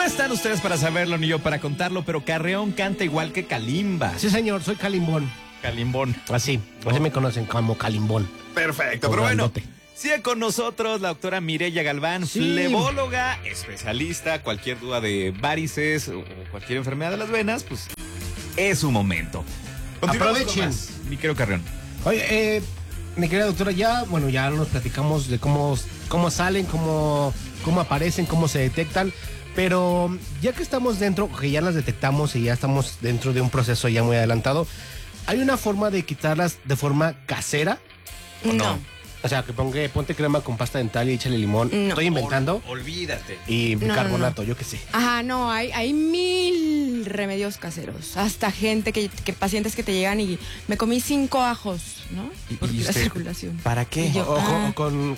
están ustedes para saberlo ni yo para contarlo, pero Carreón canta igual que Kalimba. Sí, señor, soy Calimbón. Calimbón. Así me conocen como Calimbón. Perfecto, pero bueno, sigue con nosotros la doctora Mireya Galván, flebóloga, especialista. Cualquier duda de varices o cualquier enfermedad de las venas, pues es su momento. Aprovechen. Mi querido Carreón. Oye, mi querida doctora, ya nos platicamos de cómo salen, cómo aparecen, cómo se detectan. Pero ya que estamos dentro, que ya las detectamos y ya estamos dentro de un proceso ya muy adelantado, ¿hay una forma de quitarlas de forma casera? No. O sea, que ponte crema con pasta dental y échale limón. No. Estoy inventando. Olvídate. Y bicarbonato, No. yo qué sé. Ajá, no, hay 1000 remedios caseros. Hasta gente que pacientes que te llegan y me comí 5 ajos, ¿no? Por la circulación. ¿Para qué? Y yo, Ojo,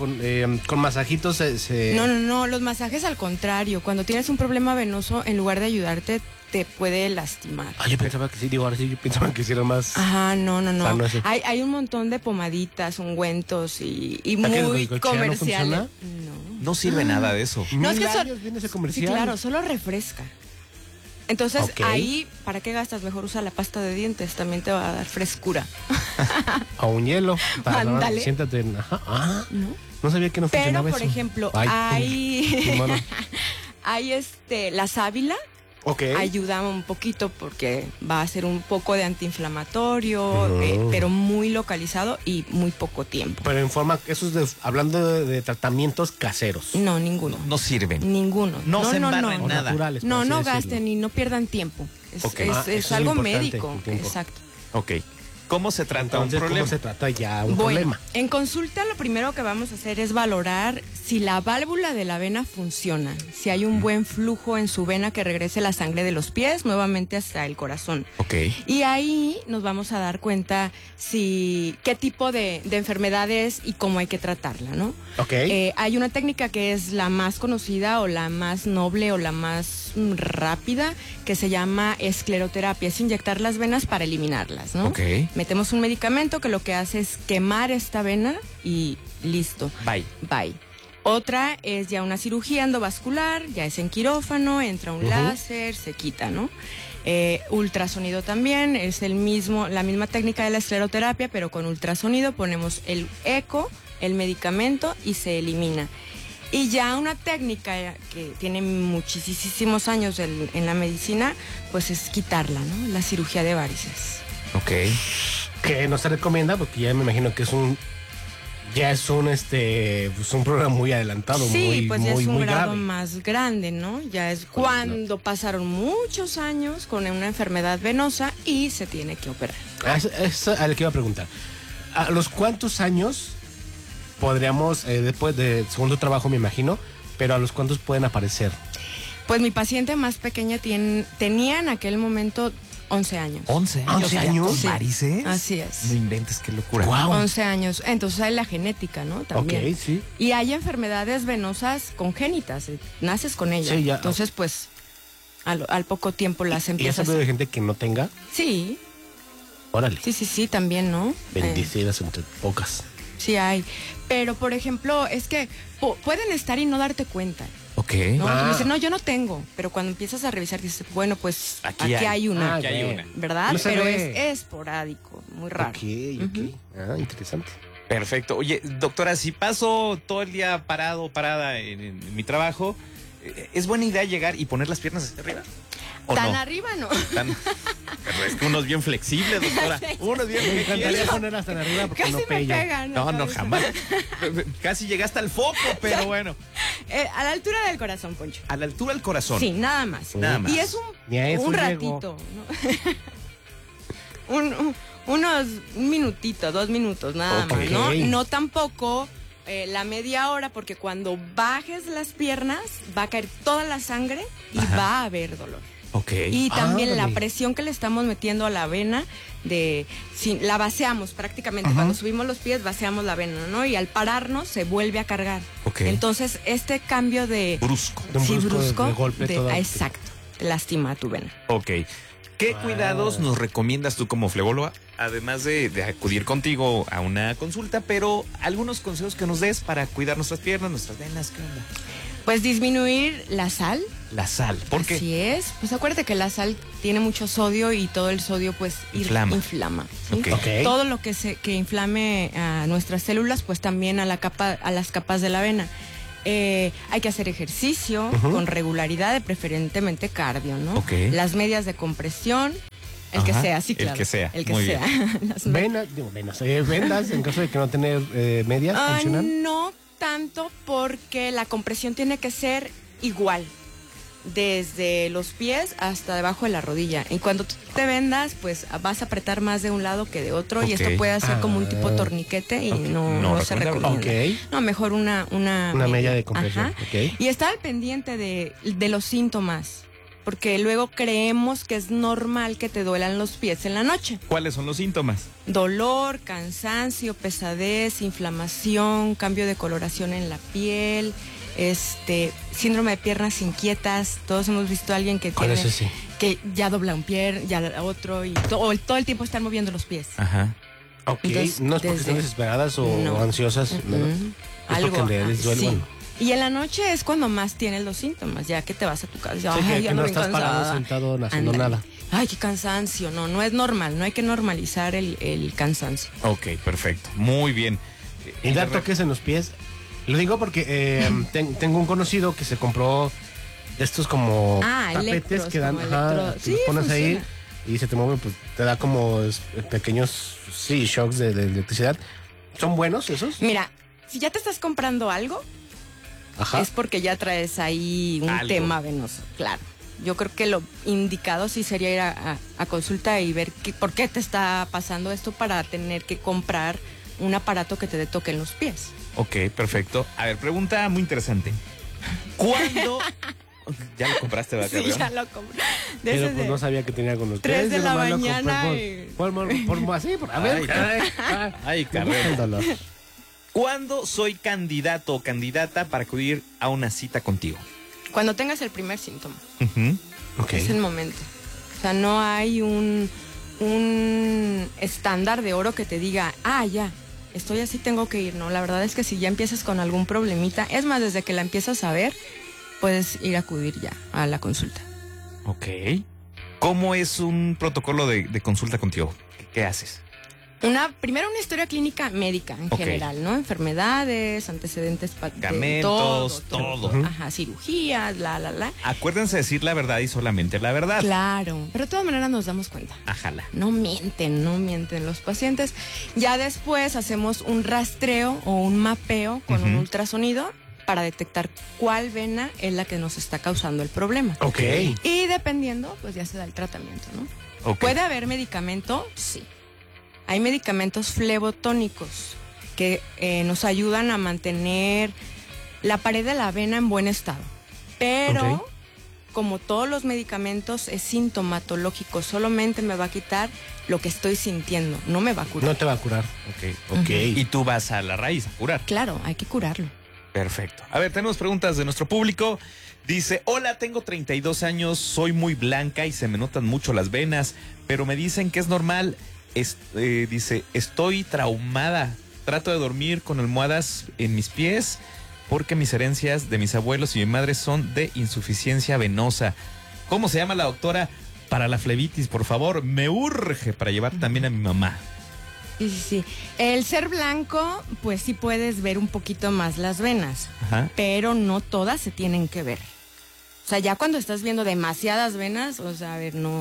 con masajitos se... No, los masajes al contrario. Cuando tienes un problema venoso, en lugar de ayudarte, te puede lastimar. Ah, yo pensaba que sí, ahora sí, yo pensaba que hiciera más... Ajá, no. sano ese. Hay un montón de pomaditas, ungüentos y muy ¿El comerciales. no funciona? No sirve nada de eso. No, es que años viene ese comercial. Sí, claro, solo refresca. Entonces, Ok. ahí, ¿para qué gastas? Mejor usa la pasta de dientes, también te va a dar frescura. A un hielo. Ándale. Siéntate en... Ajá. ¿No? No sabía que no Pero, funcionaba por eso. ejemplo, Ay, mi mano. hay la sábila. Ok. Ayuda un poquito porque va a ser un poco de antiinflamatorio, pero muy localizado y muy poco tiempo. Pero en forma, eso es hablando de tratamientos caseros. No, ninguno. No sirven. Ninguno. No se embarran en O nada. naturales, por No, así no decirlo. gasten y no pierdan tiempo. Es, Ok. es- Ah, es eso algo es importante, médico. el tiempo. Exacto. Ok. ¿Cómo se trata Entonces, un problema? ¿cómo se trata ya un Bueno, problema? en consulta lo primero que vamos a hacer es valorar si la válvula de la vena funciona, si hay un buen flujo en su vena que regrese la sangre de los pies nuevamente hasta el corazón. Ok. Y ahí nos vamos a dar cuenta qué tipo de enfermedad es y cómo hay que tratarla, ¿no? Ok. Hay una técnica que es la más conocida o la más noble o la más rápida que se llama escleroterapia, es inyectar las venas para eliminarlas, ¿no? Ok. Metemos un medicamento que lo que hace es quemar esta vena y listo. Bye. Otra es ya una cirugía endovascular, ya es en quirófano, entra un láser, se quita, ¿no? Ultrasonido también, es la misma técnica de la escleroterapia, pero con ultrasonido ponemos el eco, el medicamento y se elimina. Y ya una técnica que tiene muchísimos años en la medicina, pues es quitarla, ¿no? La cirugía de varices. Ok. Que no se recomienda porque ya me imagino que es un programa muy adelantado, Sí, muy, pues ya muy, es un muy grado grave. más grande, ¿no? Ya es cuando pasaron muchos años con una enfermedad venosa y se tiene que operar. Eso a lo que iba a preguntar. ¿A los cuántos años podríamos, después de segundo trabajo me imagino, pero a los cuántos pueden aparecer? Pues mi paciente más pequeña tenía en aquel momento 11 años. 11 años. Sí. ¿Varices? Así es. No inventes, qué locura. Wow. 11 años. Entonces hay la genética, ¿no? También. Ok, sí. Y hay enfermedades venosas congénitas, naces con ellas. Sí, ya. Entonces, pues, al poco tiempo las ¿Y has empiezas. sabido de gente que no tenga? Sí, Órale. sí, también, ¿no? Bendecidas entre pocas. Sí hay. Pero, por ejemplo, es que pueden estar y no darte cuenta. Ok. ¿No? Ah. Y dices, no, yo no tengo. Pero cuando empiezas a revisar, dices, bueno, pues aquí hay una. Aquí hay una. ¿Verdad? No se Pero ve. es esporádico, muy raro. Ok. Ah, interesante. Perfecto. Oye, doctora, si paso todo el día parada en mi trabajo, ¿es buena idea llegar y poner las piernas hacia arriba? ¿O Tan no? arriba no. Pero es que unos bien flexibles, doctora. Unos bien Me encantaría flexibles. ponerlas tan arriba porque Casi no me pello. pegan. No, jamás. Casi llegaste al foco, pero bueno. A la altura del corazón, Poncho. A la altura del corazón. Sí, nada más. Nada más. Y es Ni a eso un llego. ratito, ¿no? un minutito, 2 minutos, nada Ok. más, ¿no? No tampoco la media hora, porque cuando bajes las piernas va a caer toda la sangre y va a haber dolor. Ok. Y también la Ándale. presión que le estamos metiendo a la vena, la vaciamos prácticamente. Cuando subimos los pies, vaciamos la vena, ¿no? Y al pararnos, se vuelve a cargar. Ok. Entonces, este cambio de... Brusco. De un Sí, brusco de golpe todo. exacto. Lastima tu vena. Ok. ¿Qué cuidados nos recomiendas tú como flebóloga? Además de acudir contigo a una consulta, pero algunos consejos que nos des para cuidar nuestras piernas, nuestras venas, ¿qué onda? Pues disminuir la sal, La sal. ¿Por qué? Así es. Pues acuérdate que la sal tiene mucho sodio y todo el sodio pues inflama. ¿Sí? Ok. Todo lo que inflame a nuestras células, pues también a las capas de la vena. Hay que hacer ejercicio con regularidad, preferentemente cardio, ¿no? Ok. Las medias de compresión, el que sea, sí, claro. El que sea. El que Muy sea. Vendas, en caso de que no tener medias, ¿funcionan? No tanto, porque la compresión tiene que ser igual, desde los pies hasta debajo de la rodilla. Y cuando tú te vendas, pues vas a apretar más de un lado que de otro, y esto puede hacer como un tipo torniquete y no se recomienda. No, mejor una media de compresión. Ajá. Y estar al pendiente de los síntomas, porque luego creemos que es normal que te duelan los pies en la noche. ¿Cuáles son los síntomas? Dolor, cansancio, pesadez, inflamación, cambio de coloración en la piel, síndrome de piernas inquietas. Todos hemos visto a alguien que tiene que ya dobla un pie, ya otro, y todo el tiempo están moviendo los pies. Ajá. Ok, entonces, no es porque estén desesperadas o ansiosas, ¿no? Algo. Les duele, sí. bueno. Y en la noche es cuando más tienes los síntomas, ya que te vas a tu casa. Sí, que no estás parado, sentado, haciendo nada. Ay, qué cansancio. No es normal. No hay que normalizar el cansancio. Ok, perfecto. Muy bien. Y dar toques en los pies. Lo digo porque tengo un conocido que se compró estos como tapetes que dan, sí, los pones funciona ahí y se te mueve, pues te da como pequeños shocks de electricidad. ¿Son buenos esos? Mira, si ya te estás comprando algo, es porque ya traes ahí un tema venoso, claro. Yo creo que lo indicado sí sería ir a consulta y ver por qué te está pasando esto, para tener que comprar un aparato que te dé toque en los pies. Ok, perfecto. A ver, pregunta muy interesante. ¿Cuándo? ¿Ya lo compraste, ¿verdad, Sí, ya lo compré. Pero pues no sabía que tenía con los 3 de la mañana. Ay, carrera. ¿Cuándo soy candidato o candidata para acudir a una cita contigo? Cuando tengas el primer síntoma. Okay. Es el momento. O sea, no hay un estándar de oro que te diga, ya, estoy así, tengo que ir. No, la verdad es que si ya empiezas con algún problemita, es más, desde que la empiezas a ver, puedes ir a acudir ya a la consulta. Ok. ¿Cómo es un protocolo de consulta contigo? ¿Qué haces? Primero una historia clínica médica en general, ¿no? Enfermedades, antecedentes, medicamentos, todo. Ajá, cirugías, Acuérdense de decir la verdad y solamente la verdad. Claro, pero de todas maneras nos damos cuenta. Ajala. No mienten los pacientes. Ya después hacemos un rastreo o un mapeo con un ultrasonido para detectar cuál vena es la que nos está causando el problema. Ok. Y dependiendo, pues ya se da el tratamiento, ¿no? Okay. ¿Puede haber medicamento? Sí. Hay medicamentos flebotónicos que nos ayudan a mantener la pared de la vena en buen estado. Pero, como todos los medicamentos, es sintomatológico. Solamente me va a quitar lo que estoy sintiendo. No me va a curar. No te va a curar. Ok. Y tú vas a la raíz a curar. Claro, hay que curarlo. Perfecto. A ver, tenemos preguntas de nuestro público. Dice, hola, tengo 32 años, soy muy blanca y se me notan mucho las venas, pero me dicen que es normal. Dice, estoy traumada, trato de dormir con almohadas en mis pies porque mis herencias de mis abuelos y mi madre son de insuficiencia venosa. ¿Cómo se llama la doctora para la flebitis? Por favor, me urge para llevar también a mi mamá. Sí. El ser blanco, pues sí puedes ver un poquito más las venas, pero no todas se tienen que ver. O sea, ya cuando estás viendo demasiadas venas, o sea, a ver, no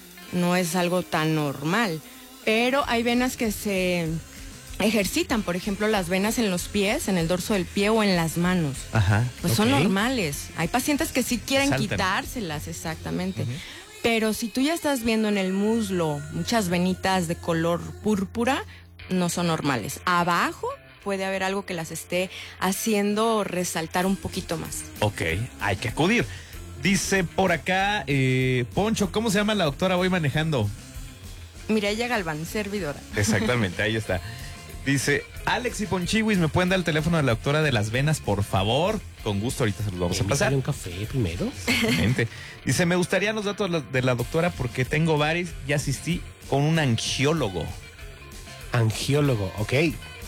es algo tan normal. Pero hay venas que se ejercitan, por ejemplo, las venas en los pies, en el dorso del pie o en las manos. Pues son normales. Hay pacientes que sí quieren quitárselas, exactamente. Pero si tú ya estás viendo en el muslo muchas venitas de color púrpura, no son normales. Abajo puede haber algo que las esté haciendo resaltar un poquito más. Ok, hay que acudir. Dice por acá, Poncho, ¿cómo se llama la doctora? Voy manejando. Mireya Galván, servidora. Exactamente, ahí está. Dice, Alex y Ponchiwis, ¿me pueden dar el teléfono de la doctora de las venas, por favor? Con gusto, ahorita se los vamos a pasar. ¿Un café primero? Exactamente. Dice, me gustarían los datos de la doctora porque tengo varios y asistí con un angiólogo. Angiólogo, ok.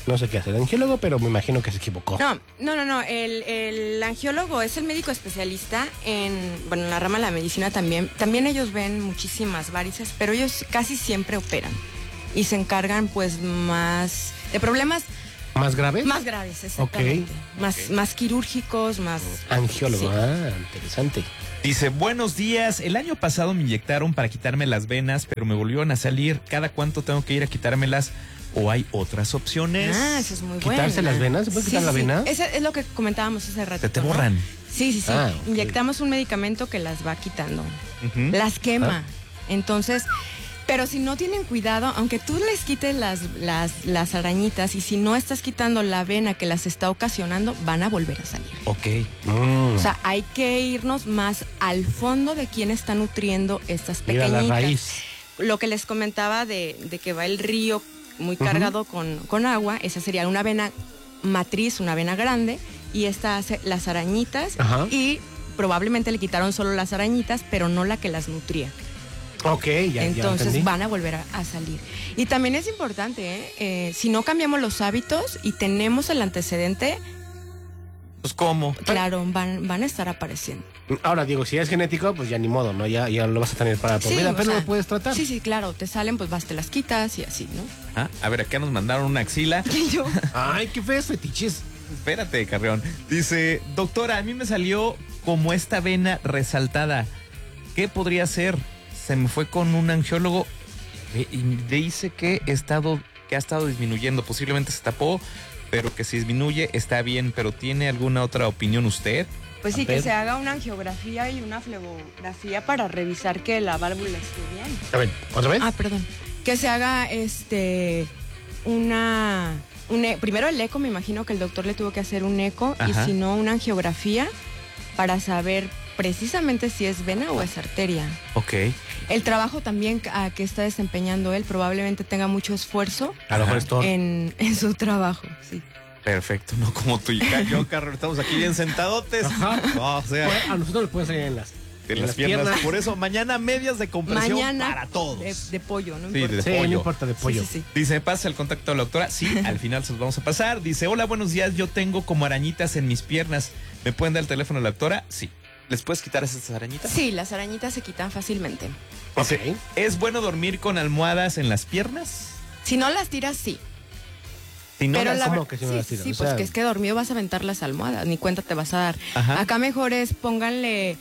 No sé qué hace el angiólogo, pero me imagino que se equivocó. No. El angiólogo es el médico especialista en la rama de la medicina también. También ellos ven muchísimas varices, pero ellos casi siempre operan y se encargan pues más de problemas ¿Más graves? más graves, exactamente. Más quirúrgicos, más... Angiólogo, Sí. Interesante. Dice, buenos días, el año pasado me inyectaron para quitarme las venas, pero me volvieron a salir. ¿Cada cuánto tengo que ir a quitármelas? ¿O hay otras opciones? Eso es muy bueno. ¿Quitarse las venas? ¿Se puede quitar la vena? Eso es lo que comentábamos hace rato. ¿Te borran? Sí. Ah, ok. Inyectamos un medicamento que las va quitando. Ujú. Las quema. Entonces, pero si no tienen cuidado, aunque tú les quites las arañitas y si no estás quitando la vena que las está ocasionando, van a volver a salir. Ok. O sea, hay que irnos más al fondo de quién está nutriendo estas Mira pequeñitas. la raíz. Lo que les comentaba de que va el río muy cargado con agua, esa sería una vena matriz, una vena grande, y esta hace las arañitas. Ajá. Y probablemente le quitaron solo las arañitas, pero no la que las nutría. Ok, ya Entonces entendí. van a volver a salir. Y también es importante, si no cambiamos los hábitos y tenemos el antecedente, Pues, ¿cómo? claro, van a estar apareciendo. Ahora, digo, si es genético, pues ya ni modo, ¿no? Ya lo vas a tener para tu vida, o pero sea, lo puedes tratar. Sí, claro, te salen, pues vas, te las quitas y así, ¿no? Ah, a ver, acá nos mandaron una axila. Y yo, Ay, qué feos fetiches. Espérate, Carreón. Dice, doctora, a mí me salió como esta vena resaltada. ¿Qué podría ser? Se me fue con un angiólogo y dice que ha estado disminuyendo. Posiblemente se tapó, pero que si disminuye está bien. ¿Pero tiene alguna otra opinión usted? pues A sí, que ver. se haga una angiografía y una flebografía para revisar que la válvula esté bien. A ver, ¿otra vez? Perdón. Que se haga primero el eco, me imagino que el doctor le tuvo que hacer un eco Ajá. y si no una angiografía para saber precisamente si es vena o es arteria. Ok. El trabajo también que está desempeñando él probablemente tenga mucho esfuerzo A lo mejor es todo. en su trabajo, sí. Perfecto, no como tú y yo, Carreón. Estamos aquí bien sentadotes. Ajá. No, o sea, Bueno, a nosotros nos pueden salir en las piernas. Por eso, mañana medias de compresión Mañana para todos. de pollo, ¿no? Sí, importa. de Sí, pollo. no importa, de pollo. Sí. Dice, pasa el contacto de la doctora. Sí, al final se los vamos a pasar. Dice, hola, buenos días. Yo tengo como arañitas en mis piernas. ¿Me pueden dar el teléfono de la doctora? Sí. ¿Les puedes quitar esas arañitas? Sí, las arañitas se quitan fácilmente. Ok. ¿Es bueno dormir con almohadas en las piernas? Si no las tiras, sí. Si no, Pero ¿cómo que si no sí, las tiras? sí, O pues sea- que es que dormido vas a aventar las almohadas, ni cuenta te vas a dar. Ajá. Acá mejor es pónganle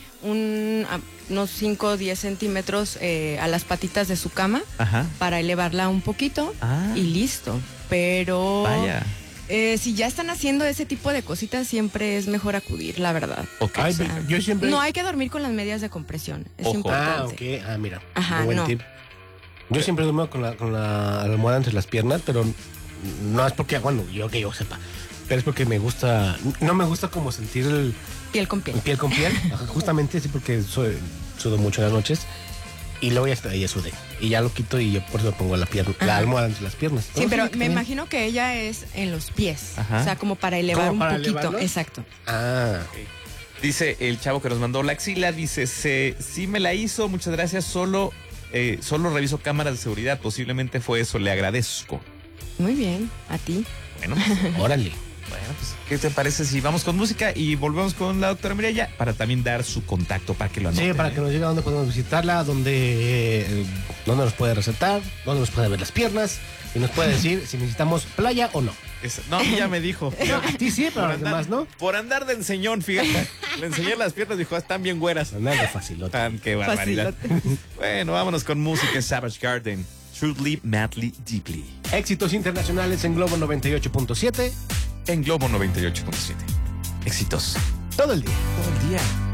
unos 5 o 10 centímetros a las patitas de su cama Ajá. para elevarla un poquito Ah. y listo. Pero Vaya. si ya están haciendo ese tipo de cositas, siempre es mejor acudir, la verdad. Ok. Ay, O sea, yo siempre... no hay que dormir con las medias de compresión, es Ojo. importante. Ah, mira. Ajá, muy buen no. tip. Yo siempre duermo con la almohada entre las piernas, pero no es porque, bueno, que yo sepa. Pero es porque no me gusta como sentir el Piel con piel. piel con piel. Ajá, justamente sí, porque sudo mucho en las noches. Y luego ya sudé. Y ya lo quito y yo por eso pongo la Ajá. almohada entre las piernas. Sí, pero qué me bien. imagino que ella es en los pies. Ajá. O sea, como para elevar ¿Como para un poquito. elevarlos? Exacto. Ah, Dice el chavo que nos mandó la axila, dice, sí me la hizo, muchas gracias, solo reviso cámaras de seguridad, posiblemente fue eso, le agradezco. Muy bien, a ti. Bueno, pues, órale. pues, ¿qué te parece si vamos con música y volvemos con la doctora Mireya para también dar su contacto para que lo anoten? Sí, para que nos diga dónde podemos visitarla, dónde nos puede recetar, dónde nos puede ver las piernas y nos puede decir si necesitamos playa o no. No, a mí ya me dijo. A ti sí, pero a los demás no. Por andar de enseñón, fíjate. Le enseñé las piernas, dijo, están bien güeras. Nada facilote. Qué barbaridad. Bueno, vámonos con música. Savage Garden. Truly, Madly, Deeply. Éxitos internacionales en Globo 98.7 En Globo 98.7. Éxitos. todo el día. Todo el día.